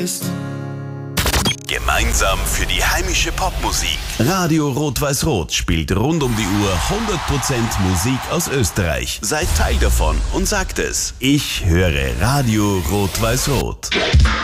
bist. Gemeinsam für die heimische Popmusik. Radio Rot-Weiß-Rot spielt rund um die Uhr 100% Musik aus Österreich. Seid Teil davon und sagt es. Ich höre Radio Rot-Weiß-Rot.